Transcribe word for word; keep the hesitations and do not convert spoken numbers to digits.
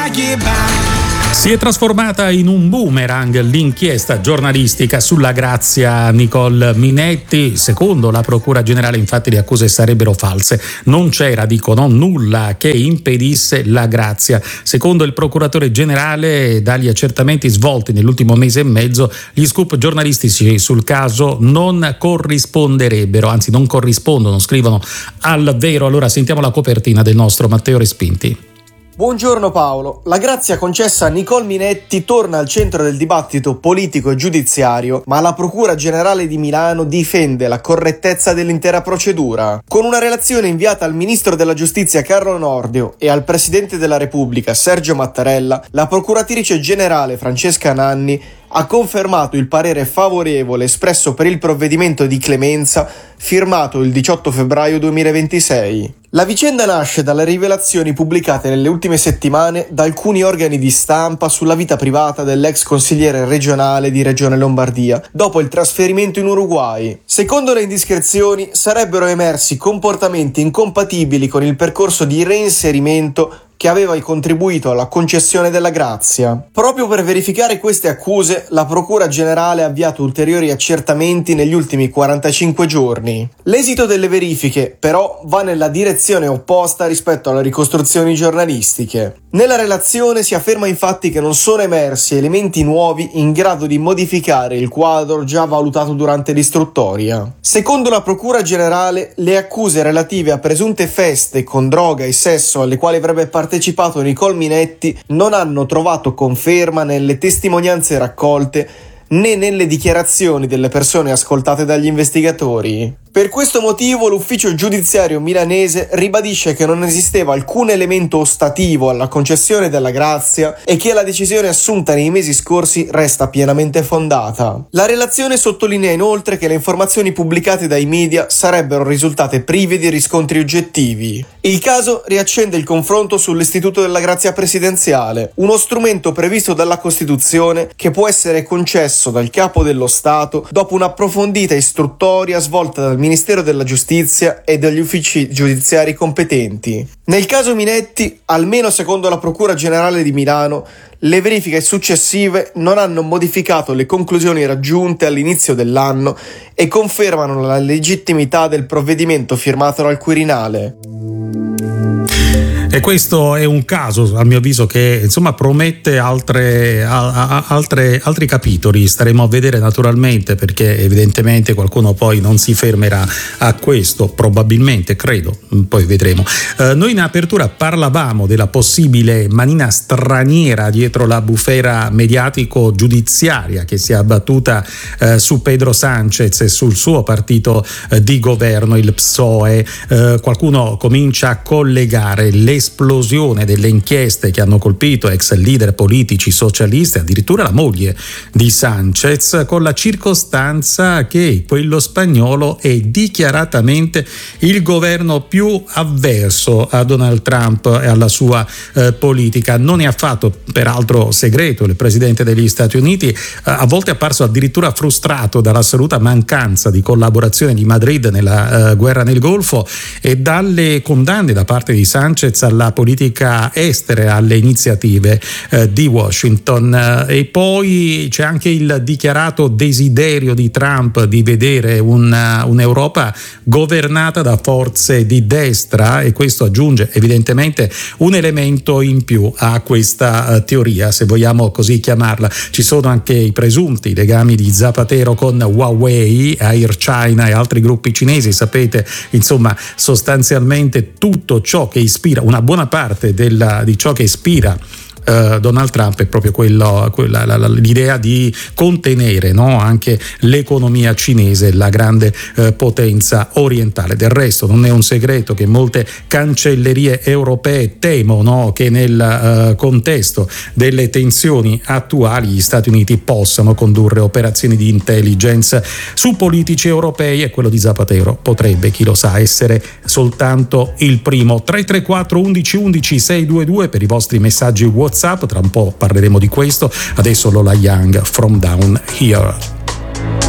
Si è trasformata in un boomerang l'inchiesta giornalistica sulla grazia Nicole Minetti. Secondo la Procura Generale, infatti, le accuse sarebbero false. Non c'era, dicono, nulla che impedisse la grazia. Secondo il procuratore generale, dagli accertamenti svolti nell'ultimo mese e mezzo, gli scoop giornalistici sul caso non corrisponderebbero, anzi non corrispondono, scrivono, al vero. Allora sentiamo la copertina del nostro Matteo Respinti. Buongiorno Paolo. La grazia concessa a Nicole Minetti torna al centro del dibattito politico e giudiziario, ma la Procura Generale di Milano difende la correttezza dell'intera procedura. Con una relazione inviata al Ministro della Giustizia Carlo Nordio e al Presidente della Repubblica Sergio Mattarella, la Procuratrice Generale Francesca Nanni ha confermato il parere favorevole espresso per il provvedimento di clemenza firmato il diciotto febbraio duemilaventisei. La vicenda nasce dalle rivelazioni pubblicate nelle ultime settimane da alcuni organi di stampa sulla vita privata dell'ex consigliere regionale di Regione Lombardia dopo il trasferimento in Uruguay. Secondo le indiscrezioni sarebbero emersi comportamenti incompatibili con il percorso di reinserimento che aveva contribuito alla concessione della grazia. Proprio per verificare queste accuse, la Procura Generale ha avviato ulteriori accertamenti negli ultimi quarantacinque giorni. L'esito delle verifiche, però, va nella direzione opposta rispetto alle ricostruzioni giornalistiche. Nella relazione si afferma infatti che non sono emersi elementi nuovi in grado di modificare il quadro già valutato durante l'istruttoria. Secondo la Procura Generale, le accuse relative a presunte feste con droga e sesso alle quali avrebbe partecipato partecipato Nicole Minetti non hanno trovato conferma nelle testimonianze raccolte né nelle dichiarazioni delle persone ascoltate dagli investigatori. Per questo motivo l'ufficio giudiziario milanese ribadisce che non esisteva alcun elemento ostativo alla concessione della grazia e che la decisione assunta nei mesi scorsi resta pienamente fondata. La relazione sottolinea inoltre che le informazioni pubblicate dai media sarebbero risultate prive di riscontri oggettivi. Il caso riaccende il confronto sull'istituto della grazia presidenziale, uno strumento previsto dalla Costituzione che può essere concesso dal Capo dello Stato dopo un'approfondita istruttoria svolta dal Ministero della Giustizia e dagli uffici giudiziari competenti. Nel caso Minetti, almeno secondo la Procura Generale di Milano, le verifiche successive non hanno modificato le conclusioni raggiunte all'inizio dell'anno e confermano la legittimità del provvedimento firmato dal Quirinale. E questo è un caso, a mio avviso, che insomma promette altre, a, a, altre, altri capitoli. Staremo a vedere naturalmente, perché evidentemente qualcuno poi non si fermerà a questo, probabilmente, credo, poi vedremo. Eh, noi in apertura parlavamo della possibile manina straniera dietro la bufera mediatico-giudiziaria che si è abbattuta eh, su Pedro Sánchez e sul suo partito eh, di governo, il P S O E. Eh, qualcuno comincia a collegare le esplosione delle inchieste che hanno colpito ex leader politici socialisti, addirittura la moglie di Sánchez, con la circostanza che quello spagnolo è dichiaratamente il governo più avverso a Donald Trump e alla sua eh, politica. Non è affatto peraltro segreto, il presidente degli Stati Uniti eh, a volte è apparso addirittura frustrato dall'assoluta mancanza di collaborazione di Madrid nella eh, guerra nel Golfo e dalle condanne da parte di Sánchez alla politica estera e alle iniziative eh, di Washington. E poi c'è anche il dichiarato desiderio di Trump di vedere una, un'Europa governata da forze di destra, e questo aggiunge evidentemente un elemento in più a questa uh, teoria, se vogliamo così chiamarla. Ci sono anche i presunti legami di Zapatero con Huawei, Air China e altri gruppi cinesi. Sapete, insomma, sostanzialmente tutto ciò che ispira, una buona parte della, di ciò che ispira Uh, Donald Trump è proprio quello, quella, la, la, l'idea di contenere, no, anche l'economia cinese, la grande uh, potenza orientale. Del resto non è un segreto che molte cancellerie europee temono che nel uh, contesto delle tensioni attuali gli Stati Uniti possano condurre operazioni di intelligence su politici europei, e quello di Zapatero potrebbe, chi lo sa, essere soltanto il primo. Tre tre quattro undici undici sei due due per i vostri messaggi WhatsApp. Tra un po' parleremo di questo. Adesso Lola Young, From Down Here.